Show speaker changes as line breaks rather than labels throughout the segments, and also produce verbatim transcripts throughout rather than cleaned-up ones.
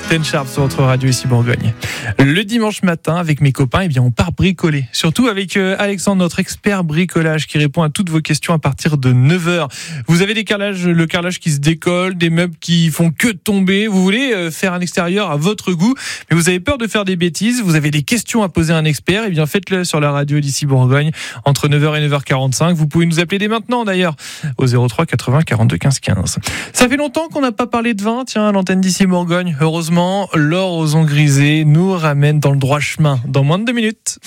Ten Sharp sur votre radio ici Bourgogne. Le dimanche matin, avec mes copains, eh bien, on part bricoler. Surtout avec euh, Alexandre, notre expert bricolage, qui répond à toutes vos questions à partir de neuf heures. Vous avez des carrelages, le carrelage qui se décolle, des meubles qui font que tomber. Vous voulez euh, faire un extérieur à votre goût, mais vous avez peur de faire des bêtises. Vous avez des questions à poser à un expert. Eh bien, faites-le sur la radio d'ici Bourgogne entre neuf heures et neuf heures quarante-cinq. Vous pouvez nous appeler dès maintenant d'ailleurs au zéro trois quatre-vingts quarante-deux quinze quinze. Ça fait longtemps qu'on n'a pas parlé de vin, tiens, à l'antenne d'ici Bourgogne. Heureusement, Laure aux ongles grisés nous ramène dans le droit chemin dans moins de deux minutes.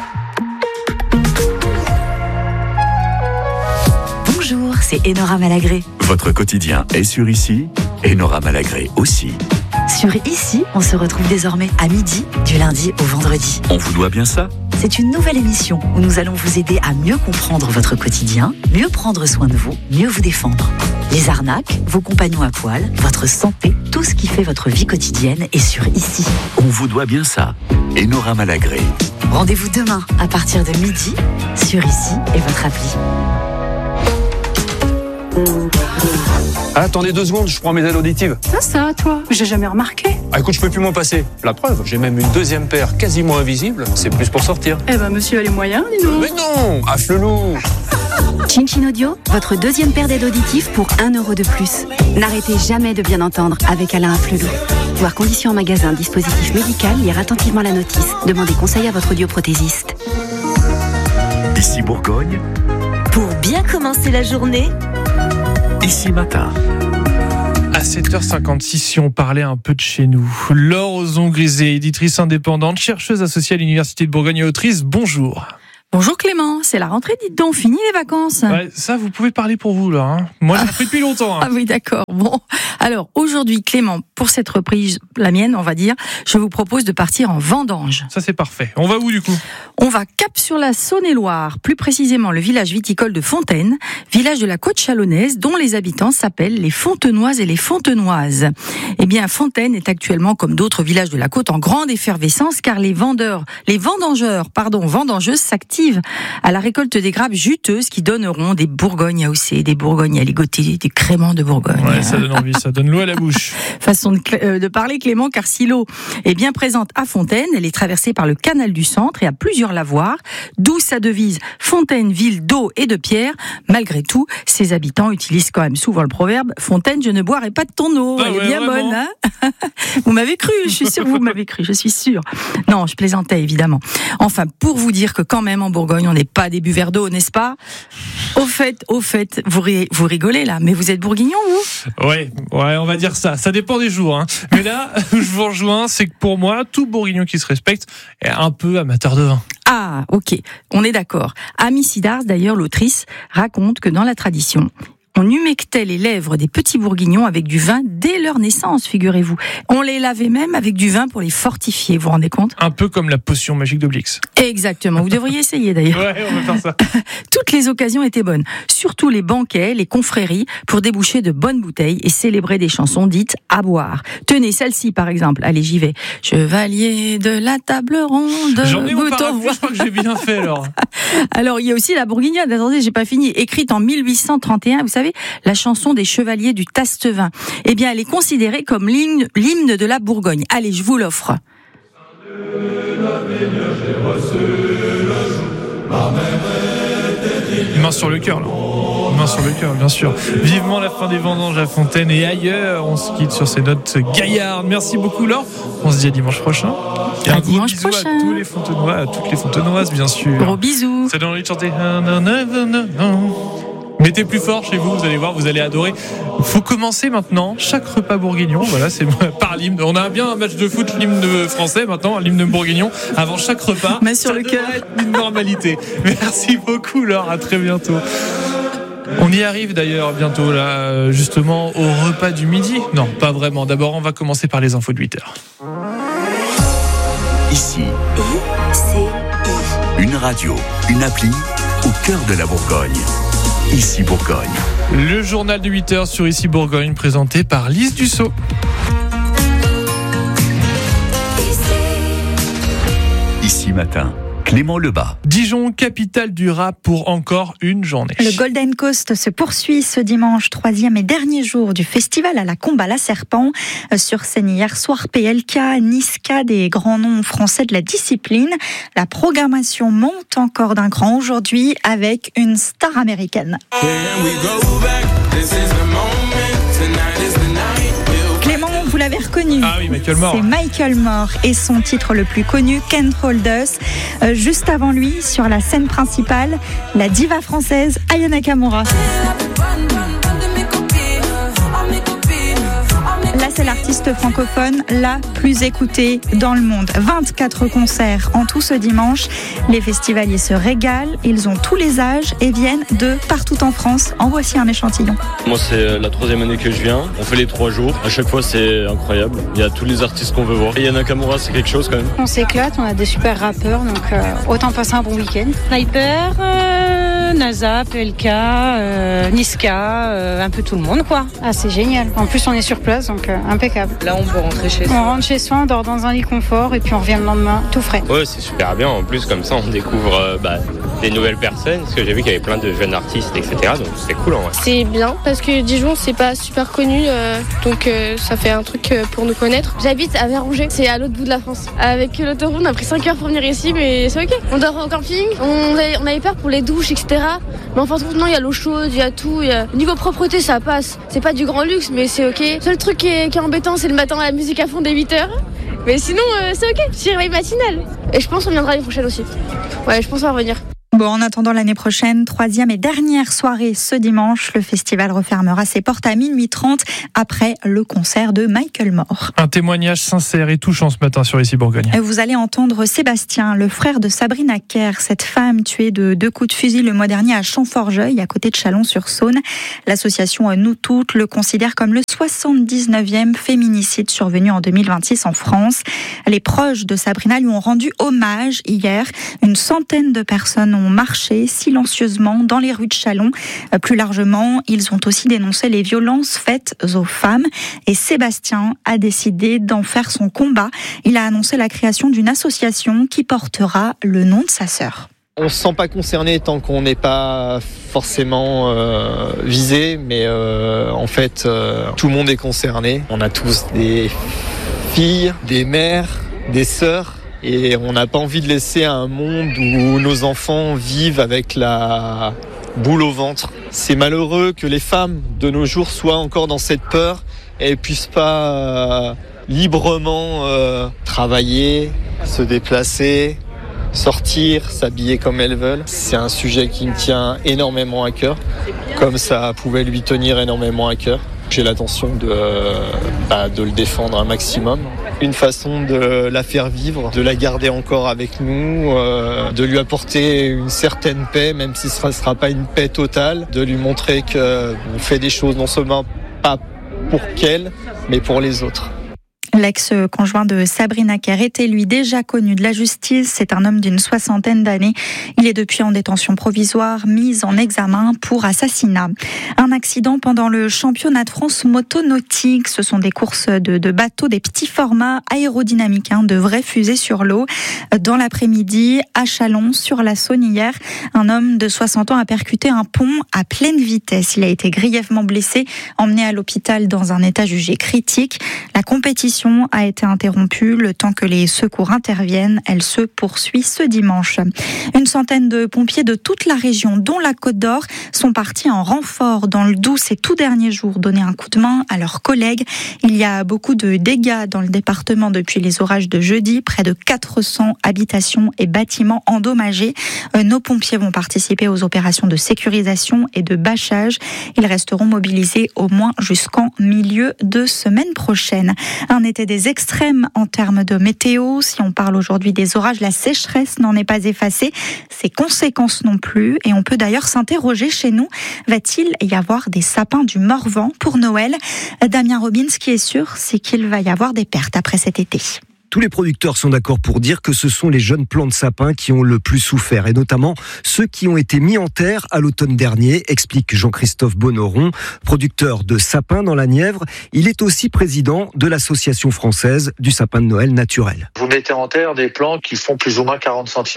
Bonjour, c'est Enora Malagré.
Votre quotidien est sur Ici, Enora Malagré aussi.
Sur Ici, on se retrouve désormais à midi, du lundi au vendredi.
On vous doit bien ça ?
C'est une nouvelle émission où nous allons vous aider à mieux comprendre votre quotidien, mieux prendre soin de vous, mieux vous défendre. Les arnaques, vos compagnons à poil, votre santé, tout ce qui fait votre vie quotidienne est sur Ici.
On vous doit bien ça, Enora Malagré.
Rendez-vous demain à partir de midi sur Ici et votre appli.
Ah, attendez deux secondes, je prends mes aides auditives.
Ça, ça, toi, j'ai jamais remarqué.
Ah, écoute, je peux plus m'en passer. La preuve, j'ai même une deuxième paire quasiment invisible. C'est plus pour sortir.
Eh ben, monsieur a les moyens, dis donc.
Mais non, affle-loup.
Chin Chin Audio, votre deuxième paire d'aides auditives pour un euro de plus. N'arrêtez jamais de bien entendre avec Alain Afflelou. Voir conditions en magasin, dispositif médical, lire attentivement la notice. Demandez conseil à votre audioprothésiste.
Ici Bourgogne,
Pour bien commencer la journée,
Ici Matin.
À sept heures cinquante-six, si on parlait un peu de chez nous. Laure aux ongles grisés, éditrice indépendante, chercheuse associée à l'Université de Bourgogne et autrice, bonjour.
Bonjour Clément, c'est la rentrée, dites donc, fini les vacances.
Ouais, ça, vous pouvez parler pour vous, là. Hein. Moi, j'ai appris depuis longtemps. Hein.
Ah oui, d'accord. Bon, alors aujourd'hui, Clément, pour cette reprise, la mienne, on va dire, je vous propose de partir en vendange.
Ça, c'est parfait. On va où, du coup ?
On va cap sur la Saône-et-Loire, plus précisément le village viticole de Fontaine, village de la côte chalonnaise, dont les habitants s'appellent les Fontenoises et les Fontenoises. Eh bien, Fontaine est actuellement, comme d'autres villages de la côte, en grande effervescence, car les vendeurs, les vendangeurs, pardon, vendangeuses s'activent à la récolte des grappes juteuses qui donneront des bourgognes à hausser, des bourgognes à ligoter, des créments de Bourgogne.
Ouais, ça donne envie, ça donne l'eau à la bouche.
Façon de, euh, de parler, Clément, car si l'eau est bien présente à Fontaine, elle est traversée par le canal du Centre et à plusieurs lavoirs, d'où sa devise Fontaine, ville d'eau et de pierre. Malgré tout, ses habitants utilisent quand même souvent le proverbe Fontaine, je ne boirai pas de ton eau.
Ah
elle
ouais,
est bien
vraiment.
bonne, hein. Vous m'avez cru, je suis sûre que vous m'avez cru, je suis sûre. Non, je plaisantais évidemment. Enfin, pour vous dire que quand même en Bourgogne, on n'est pas des buveurs d'eau, n'est-ce pas ? Au fait, au fait, vous, ri- vous rigolez là, mais vous êtes bourguignon, vous ?
Ouais, ouais, on va dire ça. Ça dépend des jours. Hein. Mais là, je vous rejoins, c'est que pour moi, tout bourguignon qui se respecte est un peu amateur de vin.
Ah, ok, on est d'accord. Amy Sidars, d'ailleurs, l'autrice, raconte que dans la tradition, on humectait les lèvres des petits bourguignons avec du vin dès leur naissance, figurez-vous. On les lavait même avec du vin pour les fortifier, vous vous rendez compte ?
Un peu comme la potion magique d'Obélix.
Exactement, vous devriez essayer d'ailleurs.
Ouais, on va faire ça.
Toutes les occasions étaient bonnes, surtout les banquets, les confréries, pour déboucher de bonnes bouteilles et célébrer des chansons dites à boire. Tenez, celle-ci par exemple, allez j'y vais. Chevalier de la table ronde.
J'en ai au
bouton
parapluie, je crois que j'ai bien fait alors.
Alors, il y a aussi la bourguignonne, attendez, j'ai pas fini, écrite en mille huit cent trente et un, vous savez, la chanson des chevaliers du Tastevin. Eh bien, elle est considérée comme l'hymne, l'hymne de la Bourgogne. Allez, je vous l'offre.
Main sur le cœur, là. Main sur le cœur, bien sûr. Vivement la fin des vendanges à Fontaine et ailleurs. On se quitte sur ces notes gaillardes. Merci beaucoup, Laure. On se dit à dimanche prochain. Et
À
un gros
dimanche
bisou
prochain.
à tous les Fontenois, à toutes les Fontenoises, bien sûr.
Gros bisous.
Ça donne envie de chanter. Mettez plus fort chez vous, vous allez voir, vous allez adorer. Il faut commencer maintenant chaque repas bourguignon. Voilà, c'est par l'hymne. On a bien un match de foot, l'hymne français maintenant, l'hymne bourguignon, avant chaque repas.
Main sur
Ça
le
devrait
cœur.
être une normalité. Merci beaucoup, Laure. À très bientôt. On y arrive d'ailleurs bientôt, là, justement, au repas du midi. Non, pas vraiment. D'abord, on va commencer par les infos de huit heures.
Ici,
I-C-I.
une radio, une appli au cœur de la Bourgogne. Ici Bourgogne.
Le journal de huit heures sur Ici Bourgogne, présenté par Lise Dussault.
Ici Matin. Clément Lebas.
Dijon, capitale du rap pour encore une journée.
Le Golden Coast se poursuit ce dimanche, troisième et dernier jour du festival à la Combe-à-la-Serpent. Sur scène hier soir, P L K, Niska, des grands noms français de la discipline. La programmation monte encore d'un cran aujourd'hui avec une star américaine. Clément, vous l'avez reconnu.
Ah oui, Michael Moore.
C'est Michael Moore et son titre le plus connu, Can't Hold Us. Euh, juste avant lui, sur la scène principale, la diva française Aya Nakamura. Là, c'est l'artiste francophone la plus écoutée dans le monde. vingt-quatre concerts en tout ce dimanche. Les festivaliers se régalent. Ils ont tous les âges et viennent de partout en France. En voici un échantillon.
Moi, c'est la troisième année que je viens. On fait les trois jours. À chaque fois, c'est incroyable. Il y a tous les artistes qu'on veut voir. Et Yana Nakamura, c'est quelque chose quand même.
On s'éclate. On a des super rappeurs. Donc, euh, autant passer un bon week-end. Sniper, euh, NASA, P L K, euh, Niska, euh, un peu tout le monde, quoi. Ah, c'est génial. En plus, on est sur place, donc euh, impeccable.
Là, on peut rentrer chez soi.
On rentre chez soi, on dort dans un lit confort et puis on revient le lendemain tout frais.
Ouais, c'est super bien. En plus, comme ça, on découvre euh, bah, des nouvelles personnes. Parce que j'ai vu qu'il y avait plein de jeunes artistes, et cetera. Donc, c'est cool en vrai.
C'est bien parce que Dijon, c'est pas super connu. Euh, donc, euh, ça fait un truc pour nous connaître. J'habite à Véranger. C'est à l'autre bout de la France. Avec l'autoroute, on a pris cinq heures pour venir ici, mais c'est ok. On dort au camping. On avait, on avait peur pour les douches, et cetera. Mais enfin, non, il y a l'eau chaude, il y a tout. Y a... Niveau propreté, ça passe. C'est pas du grand luxe, mais c'est ok. Le seul truc qui est, qui est embêtant, c'est le matin, la musique à fond dès huit heures. Mais sinon, euh, c'est ok. Petit réveil matinal. Et je pense qu'on viendra l'année prochaine aussi. Ouais, je pense qu'on va revenir.
Bon, en attendant l'année prochaine, troisième et dernière soirée ce dimanche, le festival refermera ses portes à minuit trente après le concert de Michael Moore.
Un témoignage sincère et touchant ce matin sur Ici Bourgogne.
Vous allez entendre Sébastien, le frère de Sabrina Kerr, cette femme tuée de deux coups de fusil le mois dernier à Champforgeuil, à côté de Chalon-sur-Saône. L'association Nous Toutes le considère comme le soixante-dix-neuvième féminicide survenu en deux mille vingt-six en France. Les proches de Sabrina lui ont rendu hommage hier. Une centaine de personnes ont marché silencieusement dans les rues de Chalon. Plus largement, ils ont aussi dénoncé les violences faites aux femmes. Et Sébastien a décidé d'en faire son combat. Il a annoncé la création d'une association qui portera le nom de sa sœur.
On se sent pas concerné tant qu'on n'est pas forcément euh, visé, mais euh, en fait, euh, tout le monde est concerné. On a tous des filles, des mères, des sœurs. Et on n'a pas envie de laisser un monde où nos enfants vivent avec la boule au ventre. C'est malheureux que les femmes de nos jours soient encore dans cette peur et ne puissent pas euh, librement euh, travailler, se déplacer, sortir, s'habiller comme elles veulent. C'est un sujet qui me tient énormément à cœur, comme ça pouvait lui tenir énormément à cœur. J'ai l'intention de, euh, bah, de le défendre un maximum. Une façon de la faire vivre, de la garder encore avec nous, euh, de lui apporter une certaine paix, même si ce ne sera pas une paix totale, de lui montrer qu'on fait des choses non seulement pas pour qu'elle, mais pour les autres.
L'ex-conjoint de Sabrina Kerr était lui déjà connu de la justice. C'est un homme d'une soixantaine d'années. Il est depuis en détention provisoire, mis en examen pour assassinat. Un accident pendant le championnat de France motonautique. Ce sont des courses de, de bateaux, des petits formats aérodynamiques, hein, de vraies fusées sur l'eau. Dans l'après-midi, à Chalon, sur la Saône hier, un homme de soixante ans a percuté un pont à pleine vitesse. Il a été grièvement blessé, emmené à l'hôpital dans un état jugé critique. La compétition a été interrompue le temps que les secours interviennent. Elle se poursuit ce dimanche. Une centaine de pompiers de toute la région, dont la Côte d'Or, sont partis en renfort dans le Doubs ces tout derniers jours, donner un coup de main à leurs collègues. Il y a beaucoup de dégâts dans le département depuis les orages de jeudi, près de quatre cents habitations et bâtiments endommagés. Nos pompiers vont participer aux opérations de sécurisation et de bâchage. Ils resteront mobilisés au moins jusqu'en milieu de semaine prochaine. Un été des extrêmes en termes de météo. Si on parle aujourd'hui des orages, la sécheresse n'en est pas effacée. Ses conséquences non plus. Et on peut d'ailleurs s'interroger chez nous, va-t-il y avoir des sapins du Morvan pour Noël ? Damien Robins, ce qui est sûr, c'est qu'il va y avoir des pertes après cet été.
Tous les producteurs sont d'accord pour dire que ce sont les jeunes plants de sapin qui ont le plus souffert, et notamment ceux qui ont été mis en terre à l'automne dernier, explique Jean-Christophe Bonneron, producteur de sapins dans la Nièvre. Il est aussi président de l'Association française du sapin de Noël naturel.
Vous mettez en terre des plants qui font plus ou moins quarante centimètres.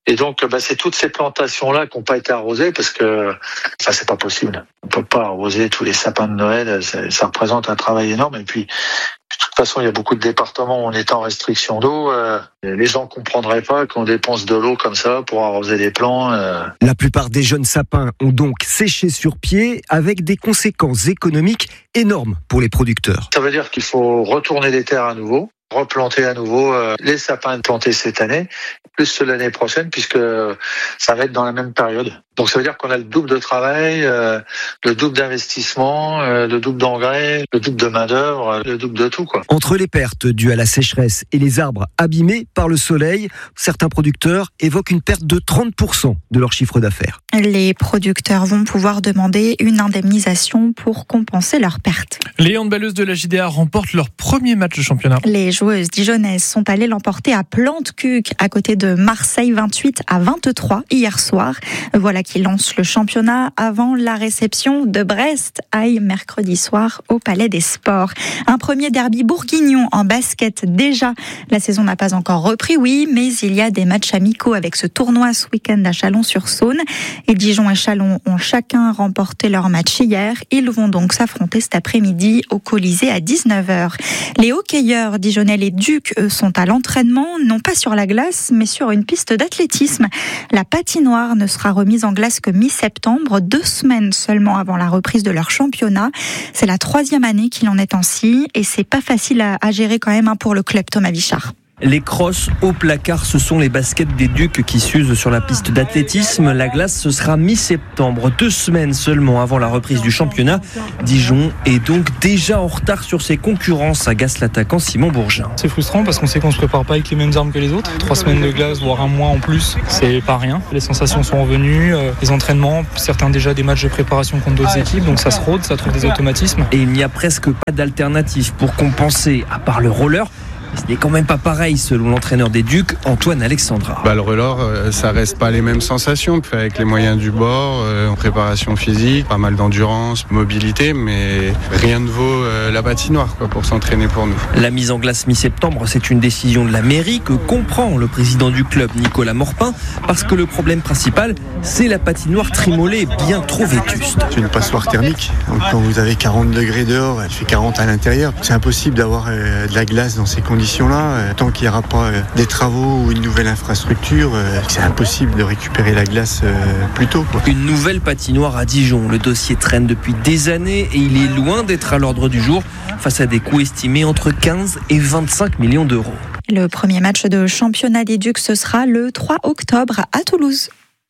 Et donc, bah, c'est toutes ces plantations-là qui n'ont pas été arrosées parce que, enfin, c'est pas possible. On peut pas arroser tous les sapins de Noël. Ça, ça représente un travail énorme. Et puis, de toute façon, il y a beaucoup de départements où on est en restriction d'eau. Euh, les gens comprendraient pas qu'on dépense de l'eau comme ça pour arroser des plants. Euh.
La plupart des jeunes sapins ont donc séché sur pied avec des conséquences économiques énormes pour les producteurs.
Ça veut dire qu'il faut retourner les terres à nouveau, replanter à nouveau euh, les sapins plantés cette année, plus ceux l'année prochaine, puisque ça va être dans la même période. Donc ça veut dire qu'on a le double de travail, euh, le double d'investissement, euh, le double d'engrais, le double de main-d'œuvre, le double de tout, quoi.
Entre les pertes dues à la sécheresse et les arbres abîmés par le soleil, certains producteurs évoquent une perte de trente pour cent de leur chiffre d'affaires.
Les producteurs vont pouvoir demander une indemnisation pour compenser leurs pertes.
Les handballeuses de la J D A remportent leur premier match de championnat.
Les joueuses dijonnaises sont allées l'emporter à Plantecuq, à côté de Marseille, vingt-huit à vingt-trois hier soir. Voilà qui lance le championnat avant la réception de Brest, aille mercredi soir au Palais des Sports. Un premier derby bourguignon en basket déjà. La saison n'a pas encore repris, oui, mais il y a des matchs amicaux avec ce tournoi ce week-end à Chalon-sur-Saône. Et Dijon et Chalon ont chacun remporté leur match hier. Ils vont donc s'affronter cet après-midi au Colisée à dix-neuf heures. Les hockeyeurs dijonnais, les Ducs, eux, sont à l'entraînement, non pas sur la glace, mais sur une piste d'athlétisme. La patinoire ne sera remise en glace que mi-septembre, deux semaines seulement avant la reprise de leur championnat. C'est la troisième année qu'il en est ainsi et c'est pas facile à, à gérer quand même hein, pour le club. Thomas Vichard.
Les crosses au placard, ce sont les baskets des Ducs qui s'usent sur la piste d'athlétisme. La glace, ce sera mi-septembre, deux semaines seulement avant la reprise du championnat. Dijon est donc déjà en retard sur ses concurrents, s'agace l'attaquant Simon Bourgin.
C'est frustrant parce qu'on sait qu'on se prépare pas avec les mêmes armes que les autres. Trois semaines de glace, voire un mois en plus, c'est pas rien. Les sensations sont revenues, les entraînements, certains déjà des matchs de préparation contre d'autres équipes, donc ça se rôde, ça trouve des automatismes.
Et il n'y a presque pas d'alternative pour compenser, à part le roller. Ce n'est quand même pas pareil selon l'entraîneur des Ducs, Antoine Alexandra.
Bah, le roller, ça reste pas les mêmes sensations. Avec les moyens du bord, euh, en préparation physique, pas mal d'endurance, mobilité, mais rien ne vaut euh, la patinoire quoi, pour s'entraîner pour nous.
La mise en glace mi-septembre, c'est une décision de la mairie que comprend le président du club, Nicolas Morpin, parce que le problème principal, c'est la patinoire trimolée bien trop vétuste.
C'est une passoire thermique. Donc, quand vous avez quarante degrés dehors, il fait quarante à l'intérieur. C'est impossible d'avoir euh, de la glace dans ces conditions. Là, tant qu'il n'y aura pas des travaux ou une nouvelle infrastructure, c'est impossible de récupérer la glace plus tôt. Quoi.
Une nouvelle patinoire à Dijon. Le dossier traîne depuis des années et il est loin d'être à l'ordre du jour face à des coûts estimés entre quinze et vingt-cinq millions d'euros.
Le premier match de championnat des Ducs, ce sera le trois octobre à Toulouse.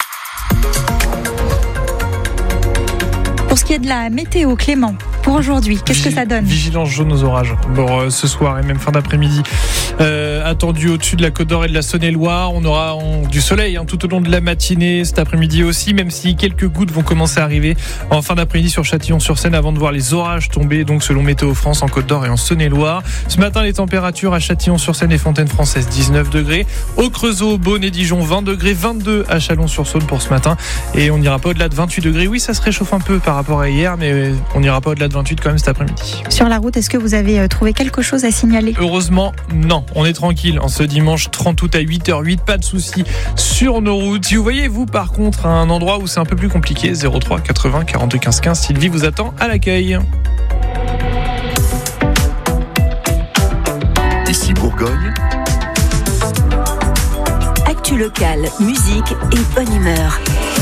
Pour ce qui est de la météo, Clément, pour aujourd'hui, qu'est-ce Vigil- que ça donne ?
Vigilance jaune aux orages pour euh, ce soir et même fin d'après-midi. Euh, attendu au-dessus de la Côte d'Or et de la Saône-et-Loire. On aura on, du soleil hein, tout au long de la matinée, cet après-midi aussi, même si quelques gouttes vont commencer à arriver en fin d'après-midi sur Châtillon-sur-Seine avant de voir les orages tomber, donc selon Météo France en Côte d'Or et en Saône-et-Loire. Ce matin, les températures à Châtillon-sur-Seine et Fontaine-Française, dix-neuf degrés. Au Creusot, Beaune et Dijon, vingt degrés, vingt-deux à Chalon-sur-Saône pour ce matin. Et on n'ira pas au-delà de vingt-huit degrés. Oui, ça se réchauffe un peu par rapport à hier, mais on n'ira pas au-delà de vingt-huit quand même cet après-midi.
Sur la route, est-ce que vous avez trouvé quelque chose à signaler ?
Heureusement, non. On est tranquille. En ce dimanche trente août à huit heures huit, pas de soucis sur nos routes. Si vous voyez, vous, par contre, un endroit où c'est un peu plus compliqué, zéro trois quatre-vingts quarante-deux quinze quinze, Sylvie vous attend à l'accueil.
Ici Bourgogne.
Actu locale, musique et bonne humeur.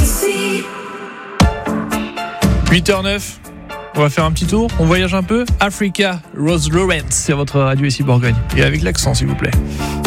huit heures neuf. On va faire un petit tour, on voyage un peu. Africa, Rose Lawrence, c'est votre radio ici Bourgogne. Et avec l'accent, s'il vous plaît.